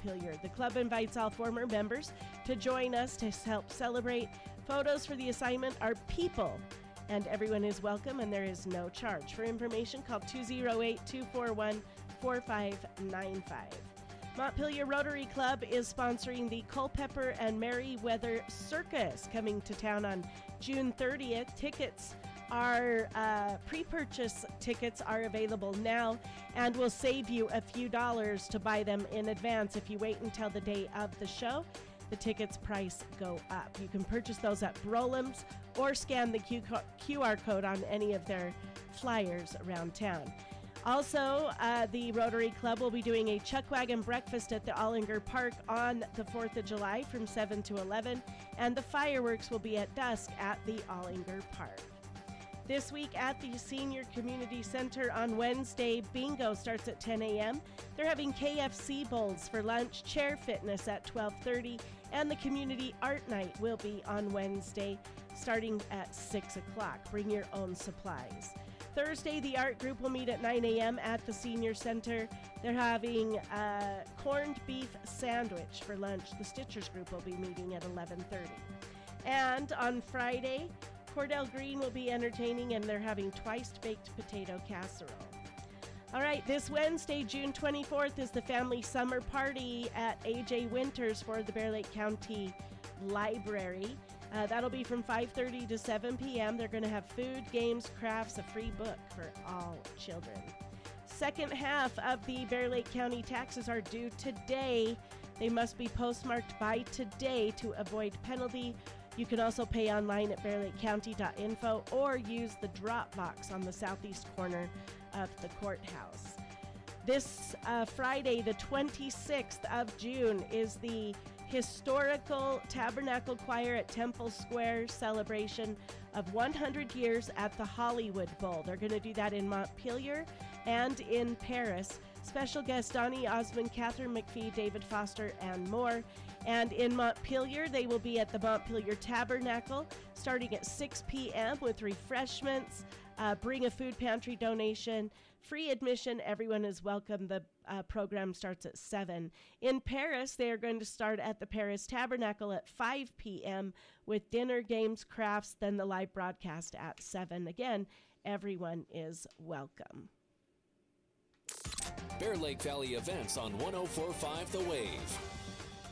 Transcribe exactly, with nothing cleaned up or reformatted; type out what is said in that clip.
Montpelier. The club invites all former members to join us to help celebrate. Photos for the assignment are people, and everyone is welcome, and there is no charge. For information, call two oh eight, two four one, four five nine five. Montpelier Rotary Club is sponsoring the Culpeper and Merriweather Circus coming to town on June thirtieth. Tickets are, uh, pre-purchase tickets are available now and will save you a few dollars to buy them in advance. If you wait until the day of the show, the tickets price go up. You can purchase those at Brolam's or scan the Q R code on any of their flyers around town. Also, uh, the Rotary Club will be doing a Chuck Wagon breakfast at the Ollinger Park on the fourth of July from seven to eleven, and the fireworks will be at dusk at the Ollinger Park. This week at the Senior Community Center on Wednesday, bingo starts at ten a.m. They're having K F C bowls for lunch, chair fitness at twelve thirty, and the Community Art Night will be on Wednesday starting at six o'clock. Bring your own supplies. Thursday, the art group will meet at nine a.m. at the Senior Center. They're having a corned beef sandwich for lunch. The Stitchers group will be meeting at eleven thirty. And on Friday, Cordell Green will be entertaining, and they're having twice-baked potato casserole. All right, this Wednesday, June twenty-fourth, is the family summer party at A J Winters for the Bear Lake County Library. Uh, that'll be from five thirty to seven p.m. They're going to have food, games, crafts, a free book for all children. Second half of the Bear Lake County taxes are due today. They must be postmarked by today to avoid penalty. You can also pay online at bear lake county dot info or use the drop box on the southeast corner of the courthouse. This uh, Friday, the twenty-sixth of June, is the Historical Tabernacle Choir at Temple Square celebration of one hundred years at the Hollywood Bowl. They're going to do that in Montpelier and in Paris. Special guests Donnie Osmond, Catherine McPhee, David Foster, and more. And in Montpelier, they will be at the Montpelier Tabernacle starting at six p.m. with refreshments. Uh, bring a food pantry donation. Free admission. Everyone is welcome. The uh, program starts at seven. In Paris, they are going to start at the Paris Tabernacle at five p.m. with dinner, games, crafts, then the live broadcast at seven. Again, everyone is welcome. Bear Lake Valley events on one oh four point five The Wave.